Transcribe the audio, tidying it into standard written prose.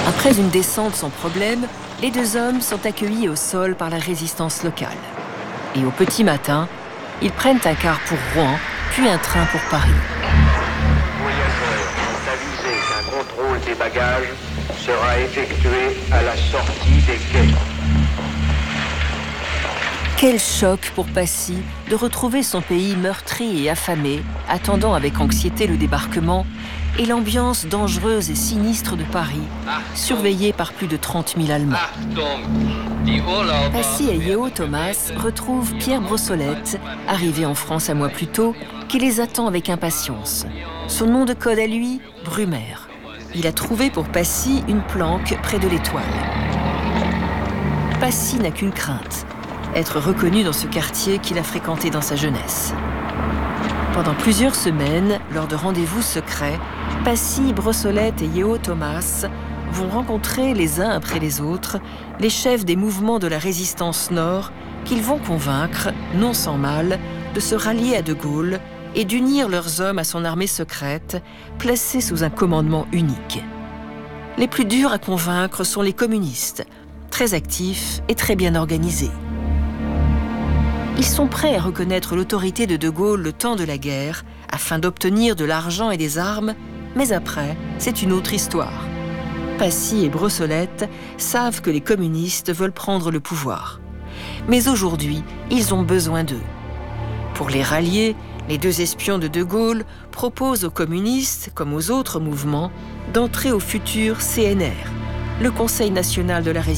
Après une descente sans problème, les deux hommes sont accueillis au sol par la résistance locale. Et au petit matin, ils prennent un car pour Rouen, puis un train pour Paris. Voyageurs, avisés qu'un contrôle des bagages sera effectué à la sortie des quais. Quel choc pour Passy de retrouver son pays meurtri et affamé, attendant avec anxiété le débarquement, et l'ambiance dangereuse et sinistre de Paris, surveillée par plus de 30 000 Allemands. Passy et Yeo Thomas retrouvent Pierre Brossolette, arrivé en France un mois plus tôt, qui les attend avec impatience. Son nom de code à lui, Brumaire. Il a trouvé pour Passy une planque près de l'Étoile. Passy n'a qu'une crainte, être reconnu dans ce quartier qu'il a fréquenté dans sa jeunesse. Pendant plusieurs semaines, lors de rendez-vous secrets, Passy, Brossolette et Yeo Thomas vont rencontrer les uns après les autres les chefs des mouvements de la résistance nord qu'ils vont convaincre, non sans mal, de se rallier à De Gaulle et d'unir leurs hommes à son armée secrète, placée sous un commandement unique. Les plus durs à convaincre sont les communistes, très actifs et très bien organisés. Ils sont prêts à reconnaître l'autorité de De Gaulle le temps de la guerre, afin d'obtenir de l'argent et des armes, mais après, c'est une autre histoire. Passy et Brossolette savent que les communistes veulent prendre le pouvoir. Mais aujourd'hui, ils ont besoin d'eux. Pour les rallier, les deux espions de De Gaulle proposent aux communistes, comme aux autres mouvements, d'entrer au futur CNR, le Conseil national de la résistance.